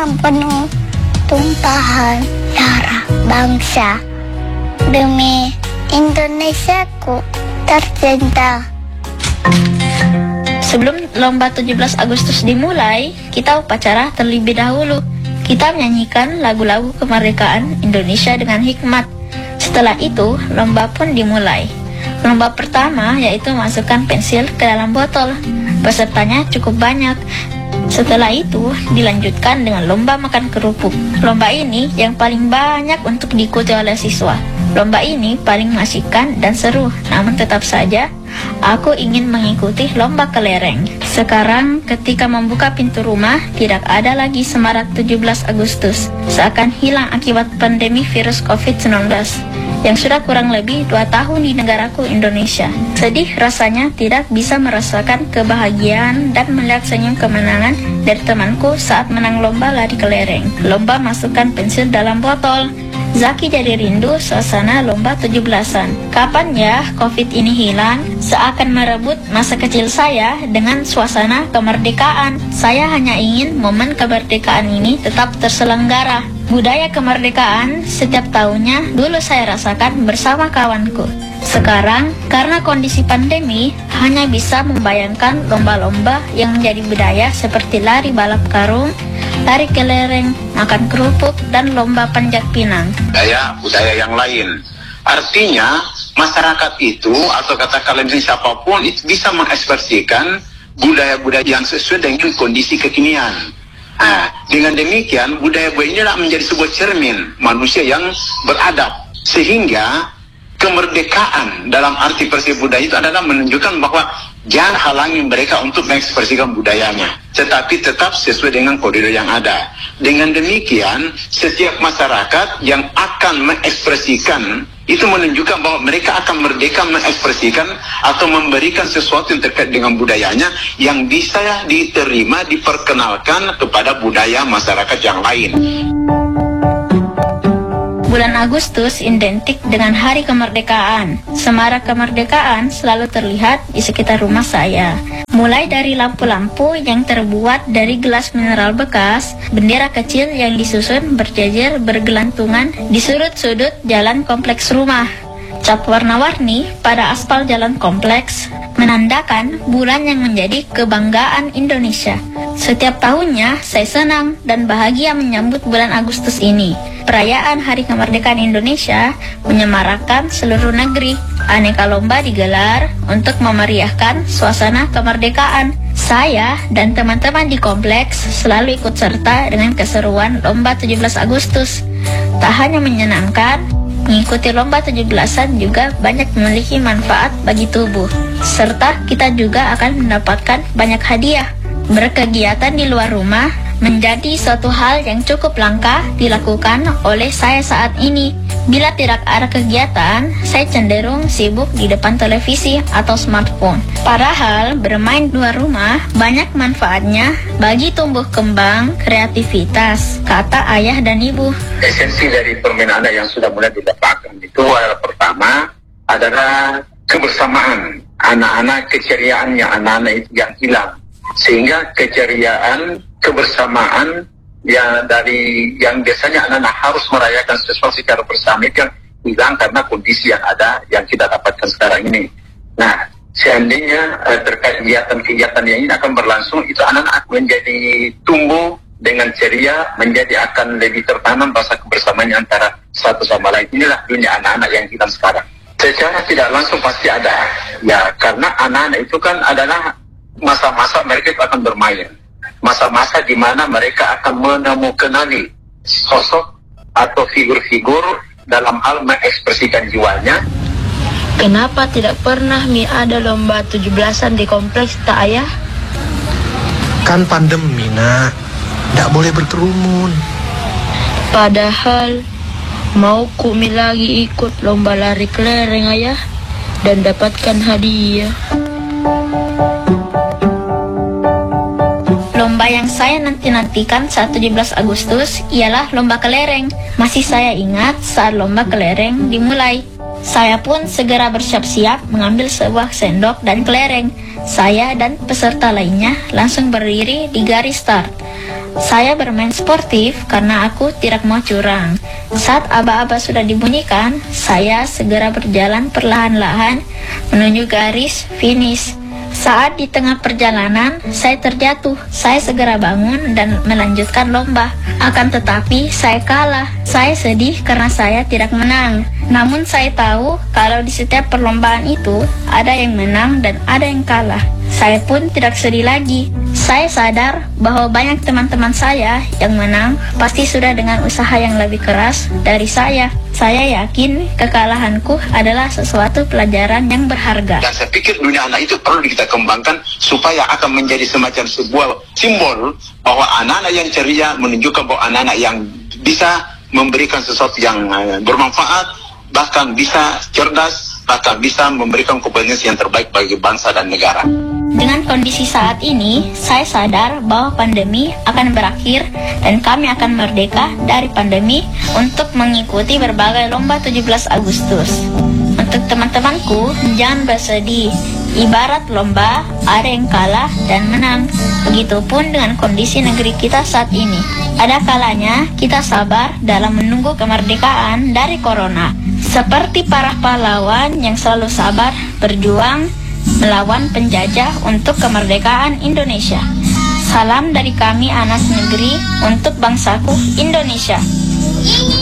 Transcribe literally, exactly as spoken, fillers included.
yang penuh tumpahan darah bangsa demi Indonesiaku tercinta. Sebelum lomba tujuh belas Agustus dimulai, kita upacara terlebih dahulu. Kita menyanyikan lagu-lagu kemerdekaan Indonesia dengan hikmat. Setelah itu, lomba pun dimulai. Lomba pertama yaitu masukkan pensil ke dalam botol. Pesertanya cukup banyak. Setelah itu, dilanjutkan dengan lomba makan kerupuk. Lomba ini yang paling banyak untuk diikuti oleh siswa. Lomba ini paling mengasihkan dan seru, namun tetap saja aku ingin mengikuti lomba kelereng. Sekarang ketika membuka pintu rumah, tidak ada lagi semarak tujuh belas Agustus. Seakan hilang akibat pandemi virus covid sembilan belas yang sudah kurang lebih dua tahun di negaraku Indonesia. Sedih rasanya tidak bisa merasakan kebahagiaan dan melihat senyum kemenangan dari temanku saat menang lomba lari kelereng. Lomba masukkan pensil dalam botol. Zaki jadi rindu suasana lomba tujuh belasan. Kapan ya Covid ini hilang? Seakan merebut masa kecil saya dengan suasana kemerdekaan. Saya hanya ingin momen kemerdekaan ini tetap terselenggara. Budaya kemerdekaan setiap tahunnya dulu saya rasakan bersama kawanku. Sekarang, karena kondisi pandemi, hanya bisa membayangkan lomba-lomba yang menjadi budaya seperti lari balap karung, lari kelereng, makan kerupuk, dan lomba panjat pinang. Budaya-budaya yang lain. Artinya, masyarakat itu, atau katakanlah siapapun, itu bisa mengekspresikan budaya-budaya yang sesuai dengan kondisi kekinian. Nah, dengan demikian, budaya-budaya ini adalah menjadi sebuah cermin manusia yang beradab. Sehingga, kemerdekaan dalam arti persepsi budaya itu adalah menunjukkan bahwa jangan halangi mereka untuk mengekspresikan budayanya, tetapi tetap sesuai dengan koridor yang ada. Dengan demikian, setiap masyarakat yang akan mengekspresikan itu menunjukkan bahwa mereka akan merdeka mengekspresikan atau memberikan sesuatu yang terkait dengan budayanya yang bisa diterima, diperkenalkan kepada budaya masyarakat yang lain. Bulan Agustus identik dengan hari kemerdekaan. Semarak kemerdekaan selalu terlihat di sekitar rumah saya. Mulai dari lampu-lampu yang terbuat dari gelas mineral bekas, bendera kecil yang disusun berjejer bergelantungan di sudut-sudut jalan kompleks rumah, cap warna-warni pada aspal jalan kompleks, menandakan bulan yang menjadi kebanggaan Indonesia. Setiap tahunnya saya senang dan bahagia menyambut bulan Agustus ini. Perayaan Hari Kemerdekaan Indonesia menyemarakkan seluruh negeri. Aneka lomba digelar untuk memeriahkan suasana kemerdekaan. Saya dan teman-teman di kompleks selalu ikut serta dengan keseruan lomba tujuh belas Agustus. Tak hanya menyenangkan, mengikuti lomba tujuh belasan juga banyak memiliki manfaat bagi tubuh. Serta kita juga akan mendapatkan banyak hadiah. Berkegiatan di luar rumah menjadi suatu hal yang cukup langka dilakukan oleh saya saat ini. Bila tidak ada kegiatan, saya cenderung sibuk di depan televisi atau smartphone. Padahal bermain di luar rumah banyak manfaatnya bagi tumbuh kembang kreativitas, kata ayah dan ibu. Esensi dari permainan anak yang sudah mulai didapatkan itu adalah pertama adalah kebersamaan anak-anak, keceriaan yang anak-anak itu yang hilang. Sehingga keceriaan, kebersamaan yang dari yang biasanya anak-anak harus merayakan sesuatu secara bersama itu yang hilang karena kondisi yang ada yang kita dapatkan sekarang ini. Nah, seandainya eh, terkait kegiatan-kegiatan yang ini akan berlangsung, itu anak-anak menjadi tumbuh dengan ceria, menjadi akan lebih tertanam rasa kebersamaan antara satu sama lain. Inilah dunia anak-anak yang hilang sekarang. Secara tidak langsung pasti ada, ya karena anak-anak itu kan adalah masa-masa mereka akan bermain, masa-masa di mana mereka akan menemukan sosok atau figur-figur dalam hal mengekspresikan jiwanya. Kenapa tidak pernah mi ada lomba tujuh belasan di kompleks tak ayah? Kan pandemi nak, tidak boleh berkerumun. Padahal mau ku mi lagi ikut lomba lari kelereng ayah dan dapatkan hadiah. Lomba yang saya nanti-nantikan saat tujuh belas Agustus ialah lomba kelereng. Masih saya ingat saat lomba kelereng dimulai. Saya pun segera bersiap-siap mengambil sebuah sendok dan kelereng. Saya dan peserta lainnya langsung berdiri di garis start. Saya bermain sportif karena aku tidak mau curang. Saat aba-aba sudah dibunyikan, saya segera berjalan perlahan-lahan menuju garis finish. Saat di tengah perjalanan, saya terjatuh. Saya segera bangun dan melanjutkan lomba. Akan tetapi, saya kalah. Saya sedih karena saya tidak menang. Namun saya tahu kalau di setiap perlombaan itu ada yang menang dan ada yang kalah. Saya pun tidak sedih lagi. Saya sadar bahwa banyak teman-teman saya yang menang pasti sudah dengan usaha yang lebih keras dari saya. Saya yakin kekalahanku adalah sesuatu pelajaran yang berharga. Dan saya pikir dunia anak itu perlu kita kembangkan supaya akan menjadi semacam sebuah simbol bahwa anak-anak yang ceria menunjukkan bahwa anak-anak yang bisa memberikan sesuatu yang uh, bermanfaat, bahkan bisa cerdas, bahkan bisa memberikan kompetensi yang terbaik bagi bangsa dan negara. Dengan kondisi saat ini, saya sadar bahwa pandemi akan berakhir dan kami akan merdeka dari pandemi untuk mengikuti berbagai lomba tujuh belas Agustus. Untuk teman-temanku, jangan bersedih. Ibarat lomba, ada yang kalah dan menang. Begitupun dengan kondisi negeri kita saat ini. Ada kalanya kita sabar dalam menunggu kemerdekaan dari corona. Seperti para pahlawan yang selalu sabar berjuang melawan penjajah untuk kemerdekaan Indonesia. Salam dari kami anak negeri untuk bangsaku Indonesia.